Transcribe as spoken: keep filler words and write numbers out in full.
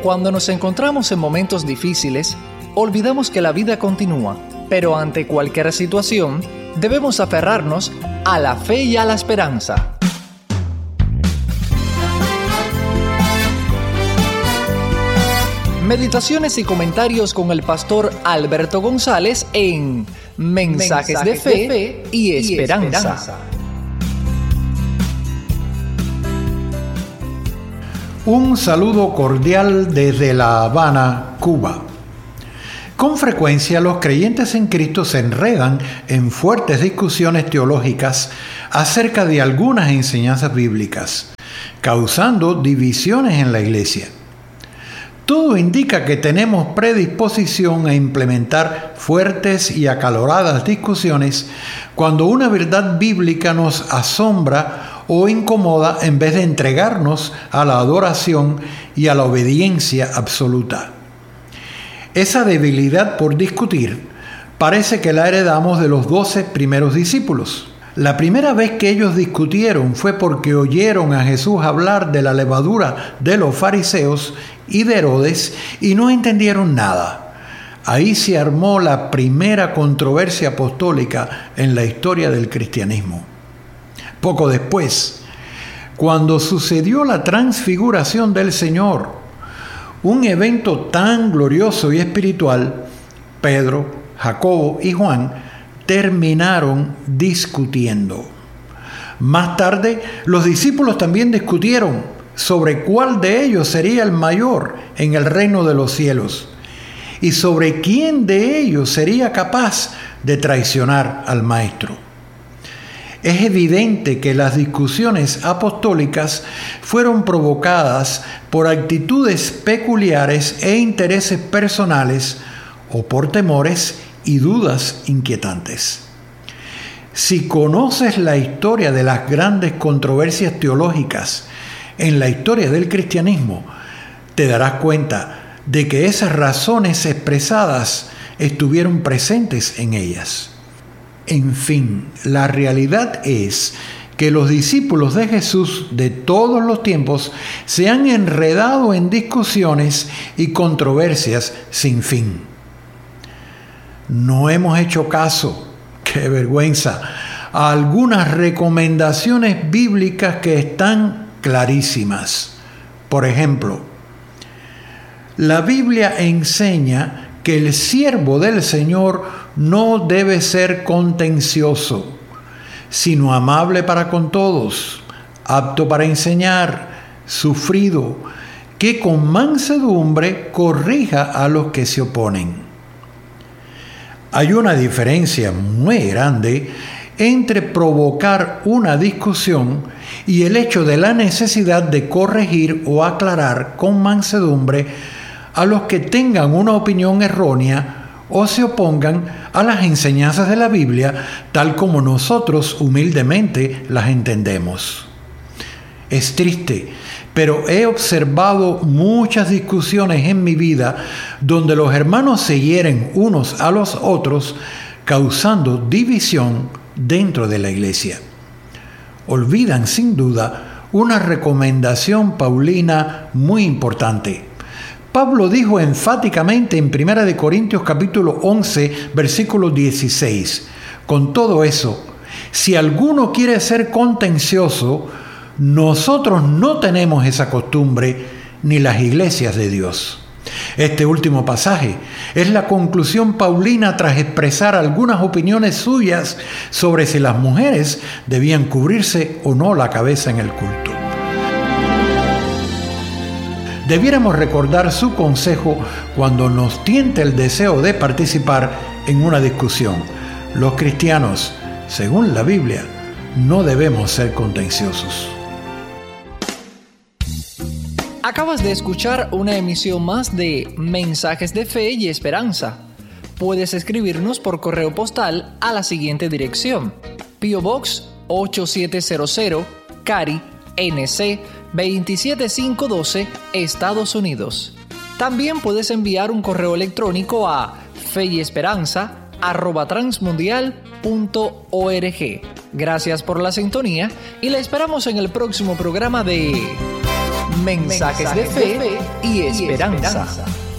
Cuando nos encontramos en momentos difíciles, olvidamos que la vida continúa, pero ante cualquier situación, debemos aferrarnos a la fe y a la esperanza. Meditaciones y comentarios con el pastor Alberto González en Mensajes, Mensajes de, fe de Fe y Esperanza. Y esperanza. Un saludo cordial desde La Habana, Cuba. Con frecuencia los creyentes en Cristo se enredan en fuertes discusiones teológicas acerca de algunas enseñanzas bíblicas, causando divisiones en la iglesia. Todo indica que tenemos predisposición a implementar fuertes y acaloradas discusiones cuando una verdad bíblica nos asombra o incomoda en vez de entregarnos a la adoración y a la obediencia absoluta. Esa debilidad por discutir parece que la heredamos de los doce primeros discípulos. La primera vez que ellos discutieron fue porque oyeron a Jesús hablar de la levadura de los fariseos y de Herodes y no entendieron nada. Ahí se armó la primera controversia apostólica en la historia del cristianismo. Poco después, cuando sucedió la transfiguración del Señor, un evento tan glorioso y espiritual, Pedro, Jacobo y Juan terminaron discutiendo. Más tarde, los discípulos también discutieron sobre cuál de ellos sería el mayor en el reino de los cielos y sobre quién de ellos sería capaz de traicionar al Maestro. Es evidente que las discusiones apostólicas fueron provocadas por actitudes peculiares e intereses personales o por temores y dudas inquietantes. Si conoces la historia de las grandes controversias teológicas en la historia del cristianismo, te darás cuenta de que esas razones expresadas estuvieron presentes en ellas. En fin, la realidad es que los discípulos de Jesús de todos los tiempos se han enredado en discusiones y controversias sin fin. No hemos hecho caso, qué vergüenza, a algunas recomendaciones bíblicas que están clarísimas. Por ejemplo, la Biblia enseña que el siervo del Señor no debe ser contencioso, sino amable para con todos, apto para enseñar, sufrido, que con mansedumbre corrija a los que se oponen. Hay una diferencia muy grande entre provocar una discusión y el hecho de la necesidad de corregir o aclarar con mansedumbre a los que tengan una opinión errónea o se opongan a las enseñanzas de la Biblia tal como nosotros humildemente las entendemos. Es triste, pero he observado muchas discusiones en mi vida donde los hermanos se hieren unos a los otros, causando división dentro de la iglesia. Olvidan sin duda una recomendación paulina muy importante. Pablo dijo enfáticamente en primera de Corintios capítulo once, versículo dieciséis, con todo eso, si alguno quiere ser contencioso, nosotros no tenemos esa costumbre ni las iglesias de Dios. Este último pasaje es la conclusión paulina tras expresar algunas opiniones suyas sobre si las mujeres debían cubrirse o no la cabeza en el culto. Debiéramos recordar su consejo cuando nos tiente el deseo de participar en una discusión. Los cristianos, según la Biblia, no debemos ser contenciosos. Acabas de escuchar una emisión más de Mensajes de Fe y Esperanza. Puedes escribirnos por correo postal a la siguiente dirección: P O Box ocho siete cero cero, Cary, N C veintisiete mil quinientos doce, Estados Unidos. También puedes enviar un correo electrónico a feyesperanza arroba transmundial punto org. Gracias por la sintonía y la esperamos en el próximo programa de Mensajes de fe y esperanza.